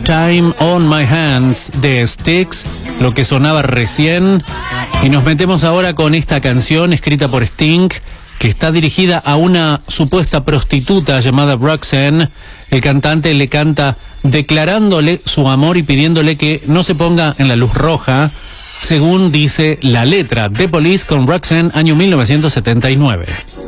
Time on My Hands de Styx, lo que sonaba recién. Y nos metemos ahora con esta canción escrita por Sting, que está dirigida a una supuesta prostituta llamada Roxanne. El cantante le canta declarándole su amor y pidiéndole que no se ponga en la luz roja, según dice la letra. The Police con Roxanne, año 1979.